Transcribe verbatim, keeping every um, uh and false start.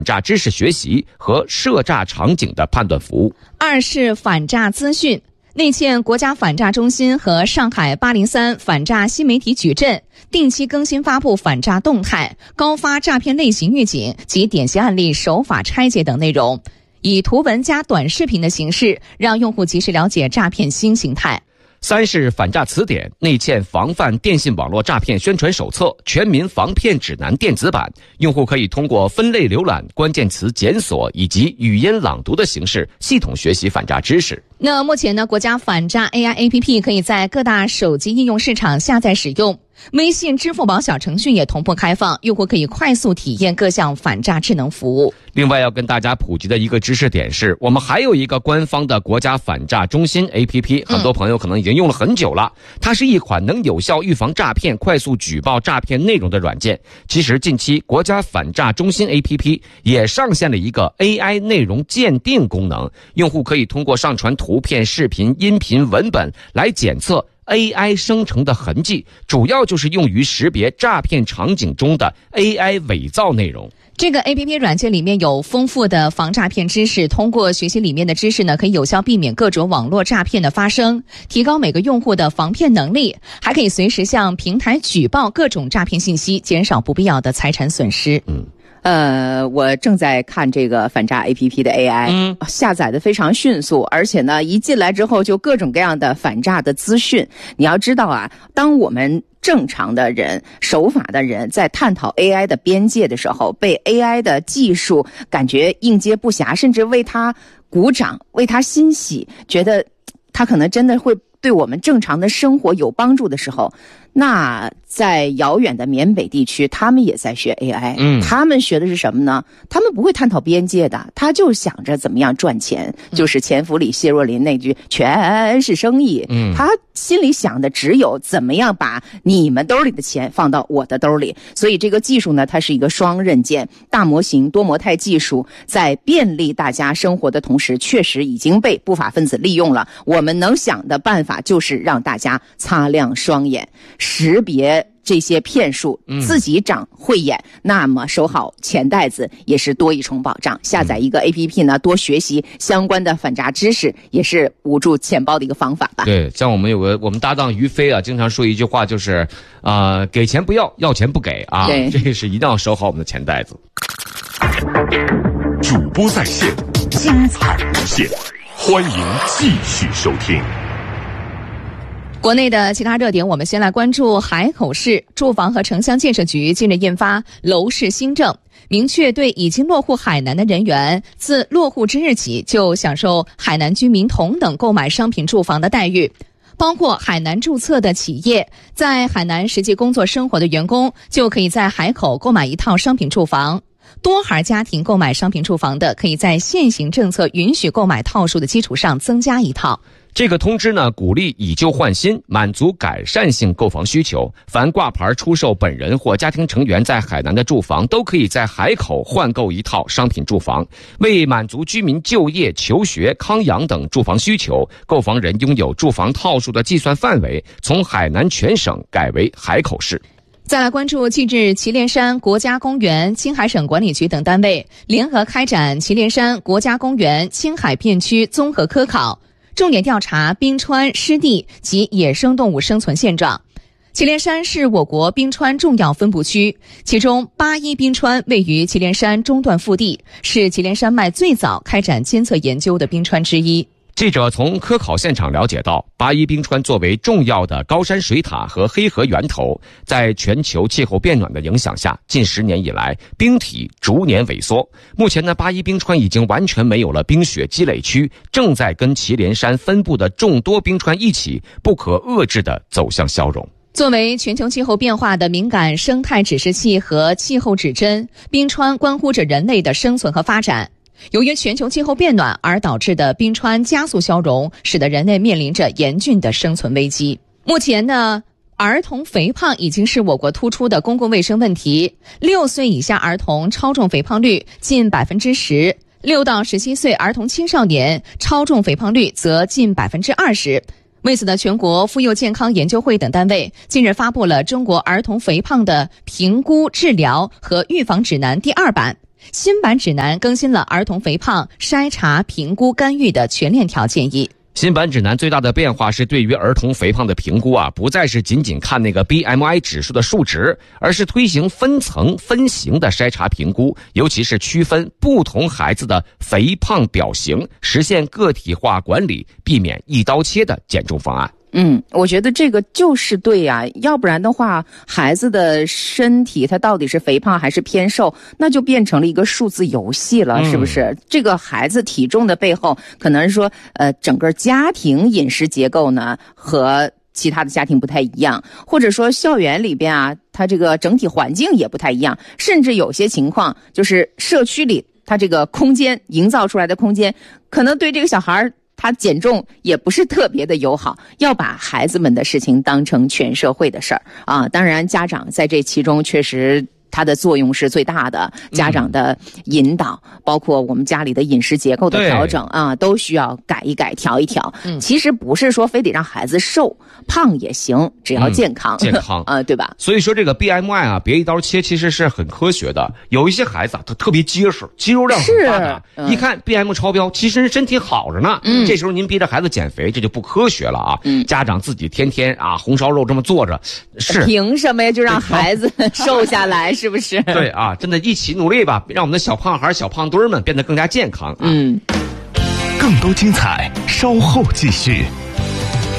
诈知识学习和涉诈场景的判断服务。 二是反诈资讯。内嵌国家反诈中心和上海八零三反诈新媒体矩阵定期更新发布反诈动态、高发诈骗类型预警及典型案例手法拆解等内容，以图文加短视频的形式，让用户及时了解诈骗新形态。 三是反诈词典，内嵌防范电信网络诈骗宣传手册、全民防骗指南电子版，用户可以通过分类浏览、关键词检索以及语音朗读的形式，系统学习反诈知识。 那目前呢，国家反诈 A I A P P 可以在各大手机应用市场下载使用，微信、支付宝小程序也同步开放，用户可以快速体验各项反诈智能服务。 另外要跟大家普及的一个知识点是，我们还有一个官方的国家反诈中心 A P P， 很多朋友可能已经用了很久了，它是一款能有效预防诈骗、快速举报诈骗内容的软件。其实近期国家反诈中心 A P P 也上线了一个 A I 内容鉴定功能，用户可以通过上传图片、视频、音频、文本来检测A I 生成的痕迹，主要就是用于识别诈骗场景中的 A I 伪造内容。 这个 A P P 软件里面有丰富的防诈骗知识，通过学习里面的知识呢，可以有效避免各种网络诈骗的发生，提高每个用户的防骗能力，还可以随时向平台举报各种诈骗信息，减少不必要的财产损失。 嗯。 呃，我正在看这个反诈 A P P 的 A I，嗯，下载的非常迅速，而且呢，一进来之后就各种各样的反诈的资讯。你要知道啊，当我们正常的人、守法的人在探讨 A I 的边界的时候，被 A I 的技术感觉应接不暇，甚至为他鼓掌、为他欣喜，觉得他可能真的会对我们正常的生活有帮助的时候，那在遥远的缅北地区，他们也在学 A I，嗯，他们学的是什么呢？他们不会探讨边界的，他就想着怎么样赚钱，嗯、就是钱弗里谢若琳那句全是生意，嗯，他心里想的只有怎么样把你们兜里的钱放到我的兜里。所以这个技术呢，它是一个双刃剑，大模型多模态技术在便利大家生活的同时，确实已经被不法分子利用了。我们能想的办法就是让大家擦亮双眼，识别这些骗术，自己长慧眼，嗯、那么收好钱袋子也是多一重保障。下载一个 A P P 呢，多学习相关的反诈知识，也是捂住钱包的一个方法吧。 对，像我们有个我们搭档于飞啊，经常说一句话，就是啊、呃，给钱不要，要钱不给啊。对，这个是一定要收好我们的钱袋子。 主播在线，精彩无限，欢迎继续收听。 国内的其他热点，我们先来关注海口市住房和城乡建设局近日印发楼市新政，明确对已经落户海南的人员，自落户之日起就享受海南居民同等购买商品住房的待遇。包括海南注册的企业，在海南实际工作生活的员工，就可以在海口购买一套商品住房。多孩家庭购买商品住房的，可以在现行政策允许购买套数的基础上增加一套。 这个通知呢，鼓励以旧换新，满足改善性购房需求。凡挂牌出售本人或家庭成员在海南的住房，都可以在海口换购一套商品住房。为满足居民就业、求学、康养等住房需求，购房人拥有住房套数的计算范围从海南全省改为海口市。 再来关注近日祁连山国家公园、青海省管理局等单位联合开展祁连山国家公园青海片区综合科考，重点调查冰川湿地及野生动物生存现状。祁连山是我国冰川重要分布区，其中八一冰川位于祁连山中段腹地，是祁连山脉最早开展监测研究的冰川之一。 记者从科考现场了解到，八一冰川作为重要的高山水塔和黑河源头，在全球气候变暖的影响下，近十年以来冰体逐年萎缩。目前呢，八一冰川已经完全没有了冰雪积累区，正在跟祁连山分布的众多冰川一起不可遏制地走向消融。 作为全球气候变化的敏感生态指示器和气候指针，冰川关乎着人类的生存和发展。由于全球气候变暖而导致的冰川加速消融，使得人类面临着严峻的生存危机。目前呢，儿童肥胖已经是我国突出的公共卫生问题。六岁以下儿童超重肥胖率近百分之十，六到十七岁儿童青少年超重肥胖率则近百分之二十。为此呢，全国妇幼健康研究会等单位近日发布了《中国儿童肥胖的评估、治疗和预防指南》第二版。 新版指南更新了儿童肥胖筛查、评估、干预的全链条建议。 新版指南最大的变化是对于儿童肥胖的评估啊，不再是仅仅看那个 B M I 指数的数值，而是推行分层分型的筛查评估，尤其是区分不同孩子的肥胖表型，实现个体化管理，避免一刀切的减重方案。 嗯，我觉得这个就是对呀、啊，要不然的话，孩子的身体他到底是肥胖还是偏瘦，那就变成了一个数字游戏了，是不是？嗯、这个孩子体重的背后，可能是说，呃，整个家庭饮食结构呢和其他的家庭不太一样，或者说校园里边啊，它这个整体环境也不太一样，甚至有些情况就是社区里它这个空间营造出来的空间，可能对这个小孩他减重也不是特别的友好，要把孩子们的事情当成全社会的事儿啊。当然，家长在这其中确实它的作用是最大的，家长的引导，嗯、包括我们家里的饮食结构的调整啊，都需要改一改、调一调。嗯、其实不是说非得让孩子瘦，胖也行，只要健康， 嗯、健康啊，对吧？ 所以说这个 B M I 啊，别一刀切，其实是很科学的。有一些孩子啊，他特别结实，肌肉量很发达，嗯、一看 B M I 超标，其实身体好着呢。嗯，这时候您逼着孩子减肥，这就不科学了啊！嗯，家长自己天天啊红烧肉这么做着，是凭什么呀？就让孩子瘦下来？是不是？ 对啊，真的一起努力吧，让我们的小胖孩、小胖墩儿们变得更加健康啊！ 嗯， 更多精彩，稍后继续。